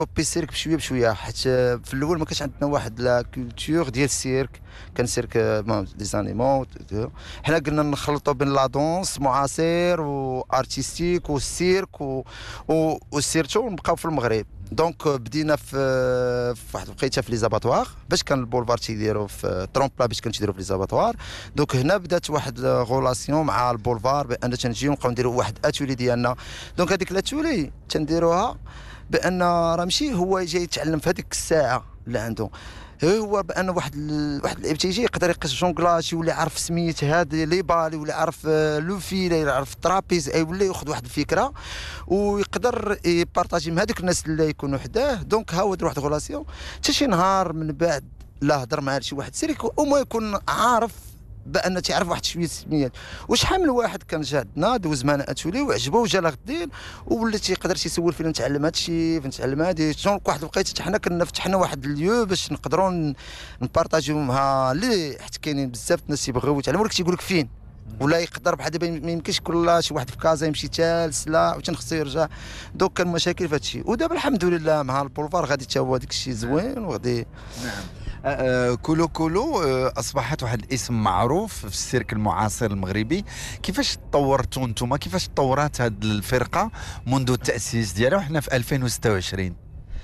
ديفلوبي السيرك بشويه بشويه، حيت في الاول ما كانش عندنا واحد لا كولتور ديال السيرك. كان سيرك دي زانيمون. حنا قلنا نخلطوا بين لا دونس معاصر وارتستيك والسيرك والسيرتو نبقاو في المغرب. دونك بدينا في واحد الوقيته في لي زاباتوار، باش كان البولفار تيديروا في ترومبلا، باش كانوا تيديروا في لي زاباتوار. دونك هنا بدات واحد غولاسيون مع البولفار بان تنجيو نبقاو نديروا واحد اتولي ديالنا. دونك هذيك الاتولي تنديروها بان راه ماشي هو جاي يتعلم في هذيك الساعه اللي عنده، هو بان واحد اللعيب تيجي يقدر يقيس جونكلاج، يولي عارف سميت هاد لي بالي، ولا عارف لو فيل، يعرف الترابيز، ولا ياخذ واحد الفكره ويقدر يبارطاجي مع هذوك الناس اللي يكونوا حداه. دونك ها هو دار واحد غولاسيون حتى شي نهار من بعد لا هضر مع شي واحد سيريك وما يكون عارف بان تيعرف واحد شويه السميات. وشحال من واحد كان جا عندنا دوز معنا اتولي وعجبو وجا غدين ولا تيقدر تيسول فينا نتعلم هادشي، نتعلم هادي. دونك واحد الوقيته حنا كنا فتحنا واحد اليو باش نقدروا نبارطاجيو مع اللي حيت كاينين بزاف الناس تيبغيو يتعلموا، ولكن تيقول لك فين ولا يقدر بحال دابا ما يمكنش كل شي واحد في كازا يمشي حتى لسلا وتن خصو يرجع. دونك كان مشاكل في هادشي، ودابا الحمد لله مع البولفار غادي حتى هو داك الشيء زوين وغادي. نعم. كولو كولو اصبحت واحد الاسم معروف في السيرك المعاصر المغربي. كيفاش تطورتوا نتوما؟ كيفاش تطورات هذه الفرقه منذ التاسيس ديالها وحنا في 2026؟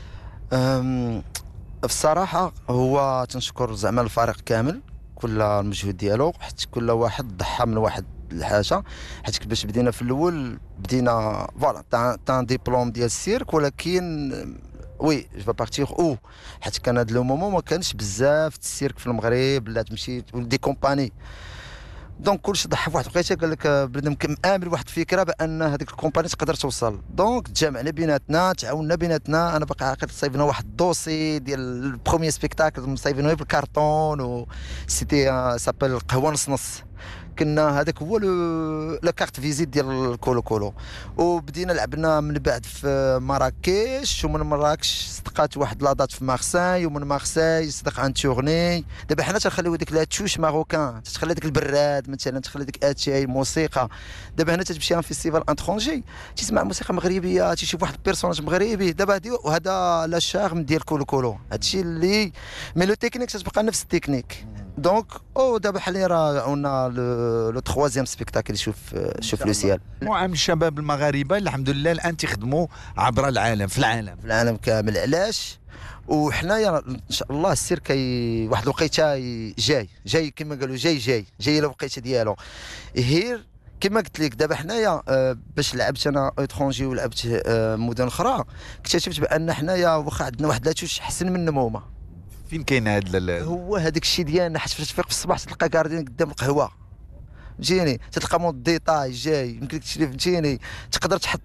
الصراحه هو تنشكر زعما الفريق كامل، كل المجهود ديالو، حيت كل واحد ضحى من واحد الحاجه. حيت باش بدينا في الاول بدينا فوالا تاع ديبلوم ديال السيرك، ولكن وي جو بارتيغ حيت كان هذا لو مومون ما كانش بزاف السيرك في المغرب، لا تمشي دي كومباني. دونك كلشي ضحى في واحد الوقيته قال لك بنادم مآمن بواحد الفكره بان هذيك الكومباني تقدر توصل. دونك تجمعنا بيناتنا، تعاوننا بيناتنا. انا باقي عاقل صايبنا واحد الدوسي ديال البروميير سبيكتاكل مصايبينه بالكارطون و سيتي سابيل القهوه نص نص. كنا هذاك هو لا كارت فيزيت ديال الكولو كولو. وبدينا لعبنا من بعد في مراكش، ومن مراكش صدقات واحد لادات في مارساي، ومن مارساي صدق عن تورني. دابا حنا تنخليو ديك لا توش ماروكان، تخلي ديك البراد مثلا، تخلي ديك اتاي موسيقى. دابا هنا تمشي ان فيستيفال انترونجي تسمع موسيقى مغربيه، تشوف واحد البيرسوناج مغربي. دابا هادي وهذا لا شارم ديال كولو كولو، هادشي اللي مي لو تكنيك تتبقى نفس التكنيك. دونك دابا حاليا راه عندنا لو تخوازيام سبيكتاكل شوف لو سيال. مجموعه من الشباب المغاربه الحمد لله الان تخدموا عبر العالم، في العالم كامل. علاش؟ وحنايا ان شاء الله السير واحد الوقيته جاي كما قالوا جاي الوقيته ديالو هير. كما قلت لك دابا حنايا باش لعبت انا اترونجي ولعبت مدن اخرى، اكتشفت بان حنايا واخا عندنا واحد لاتوش احسن من نمومه. فين كاين هذا هو هذاك الشيء ديالنا، حيت فاش تفيق في الصباح تلقى كاردين قدام القهوه، فهمتيني، تلقى مود ديطاي جاي يمكن لك تشري، فهمتيني. تقدر تحط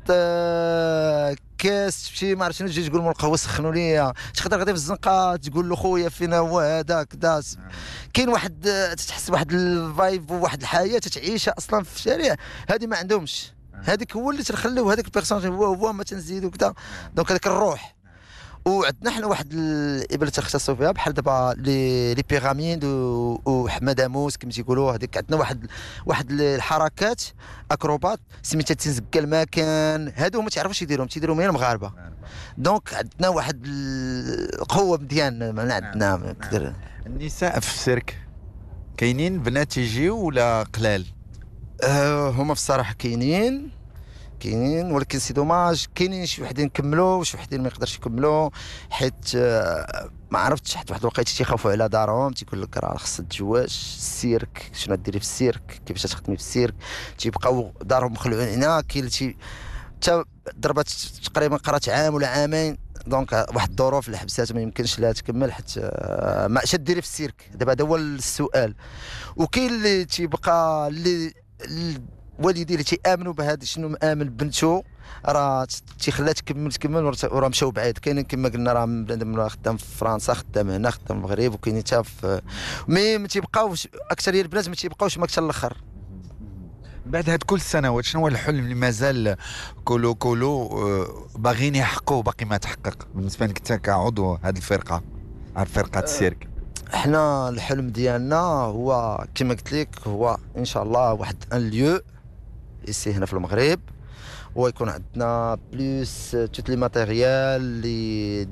كاس تمشي ما عرفت شنو، تجي تقول مول القهوه سخنوا ليا. تقدر غادي في الزنقه تقول له خويا فينا هو هذاك داس. كاين واحد تحس واحد الفايب وواحد الحياه تتعيشها اصلا في الشارع، هذه ما عندهمش. هذيك هو اللي تنخليو هذاك البيرسوناج هو ما تنزيدو كذا. دونك هذيك الروح. وعندنا حنا واحد الابل اللي تنختصوا فيها بحال دابا لي بيراميد وحماد اموس كما تيقولوا. هذيك عندنا واحد الحركات اكروبات سميتها تنزكى المكان. هادو ما تعرفوش تيديروهم غير المغاربه. دونك عندنا واحد القوه ديالنا عندنا. النساء في السيرك كاينين بنات يجيو ولا قلال؟ هما في الصراحه كاينين، ولكن سي دوماج كاينين شي وحدين كملوا وشي وحدين ما يقدرش يكملوا، حيت ما عرفتش حتى واحد الوقيته تيخافوا على دارهم. تيقول لك راه خص تزواج السيرك، شنو ديري في السيرك، كيفاش تخدمي في السيرك. تيبقاو دارهم مخلوعين هنا. كاين اللي حتى ضربات تقريبا قرات عام ولا عامين. دونك واحد الظروف اللي حبسات ما يمكنش لها تكمل، حتى ما اش ديري في السيرك. دابا هذا هو السؤال. وكاين اللي تيبقى اللي والدي اللي تيامنوا بهذا شنو مامن بنته راه تيخليها تكمل وراه مشاو بعيد. كاينين كما قلنا راه بنادم خدام في فرنسا، خدام هنا، خدام في المغرب، وكاينين حتى في ما تيبقاوش. اكثر البنات ما تيبقاوش ما حتى الاخر. بعد هاد كل السنوات شنو هو الحلم اللي مازال كولو باغيين يحققوه باقي ما تحقق بالنسبه لك انت كعضو هذه الفرقه، فرقه السيرك؟ احنا الحلم ديالنا هو كما قلت لك، هو ان شاء الله واحد ان ليو يسي هنا في المغرب، ويكون عندنا بلوس توت لي ماتيريال اللي